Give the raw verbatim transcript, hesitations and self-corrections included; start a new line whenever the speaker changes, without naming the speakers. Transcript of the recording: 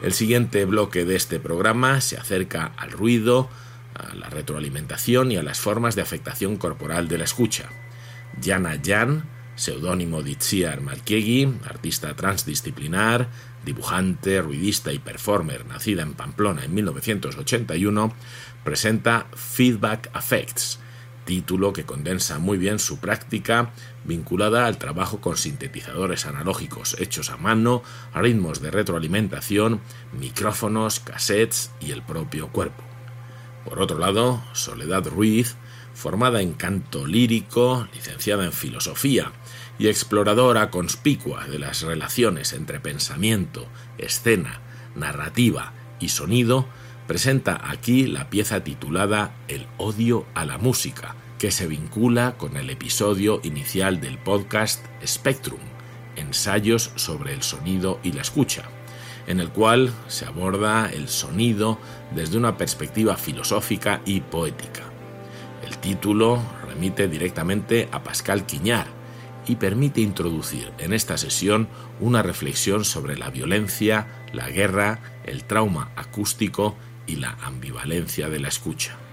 El siguiente bloque de este programa se acerca al ruido, a la retroalimentación y a las formas de afectación corporal de la escucha. Jana Jan, seudónimo de Itziar Markiegi, artista transdisciplinar, dibujante, ruidista y performer, nacida en Pamplona en mil novecientos ochenta y uno, presenta Feedback Effects, título que condensa muy bien su práctica vinculada al trabajo con sintetizadores analógicos hechos a mano, ritmos de retroalimentación, micrófonos, cassettes y el propio cuerpo. Por otro lado, Soledad Ruiz, formada en canto lírico, licenciada en filosofía y exploradora conspicua de las relaciones entre pensamiento, escena, narrativa y sonido, presenta aquí la pieza titulada El odio a la música, que se vincula con el episodio inicial del podcast Spectrum, ensayos sobre el sonido y la escucha, en el cual se aborda el sonido desde una perspectiva filosófica y poética. El título remite directamente a Pascal Quignard y permite introducir en esta sesión una reflexión sobre la violencia, la guerra, el trauma acústico y la ambivalencia de la escucha.